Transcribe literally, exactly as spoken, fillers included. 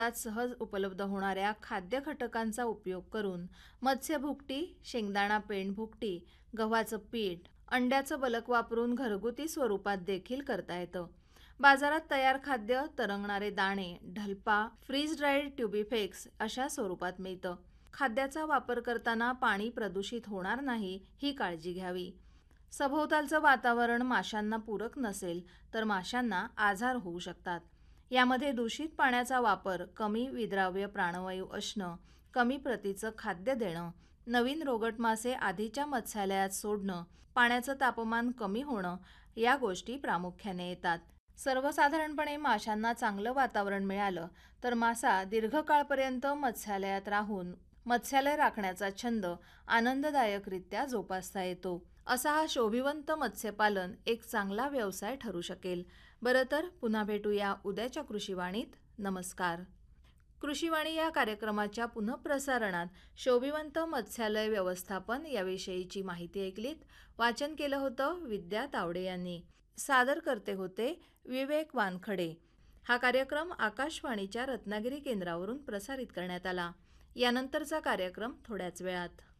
बाजारात सहज उपलब्ध होणाऱ्या खाद्य घटकांचा उपयोग करून मत्स्य भुकटी, शेंगदाणा पेंड भुकटी, गव्हाचं पीठ, अंड्याचं बलक वापरून घरगुती स्वरूपात देखील करता येतं। बाजारात तयार खाद्य तरंगणारे दाणे, ढल्पा, फ्रीज ड्राईड ट्युबिफेक्स अशा स्वरूपात मिळतं। खाद्याचा वापर करताना पाणी प्रदूषित होणार नाही ही काळजी घ्यावी। सभोवतालचं वातावरण माशांना पूरक नसेल तर माशांना आजार होऊ शकतात। यामध्ये दूषित पाण्याचा वापर, कमी विद्राव्य प्राणवायू असणं, कमी प्रतीचं खाद्य देणं, नवीन रोगट मासे आधीच्या मत्स्यालयात सोडणं, पाण्याचं तापमान कमी होणं या गोष्टी प्रामुख्याने येतात। सर्वसाधारणपणे माशांना चांगलं वातावरण मिळालं तर मासा दीर्घकाळपर्यंत मत्स्यालयात राहून मत्स्यालय राखण्याचा छंद आनंददायकरित्या जोपासता येतो। असा हा शोभिवंत मत्स्यपालन एक चांगला व्यवसाय ठरू शकेल। बरं तर पुन्हा भेटूया उद्याच्या कृषीवाणीत। नमस्कार। कृषीवाणी या कार्यक्रमाच्या पुनःप्रसारणात शोभिवंत मत्स्यालय व्यवस्थापन याविषयीची माहिती ऐकलीत। वाचन केलं होतं विद्या तावडे यांनी। सादर करते होते विवेक वानखडे। हा कार्यक्रम आकाशवाणीच्या रत्नागिरी केंद्रावरून प्रसारित करण्यात आला। यानंतरचा कार्यक्रम थोड्याच वेळात।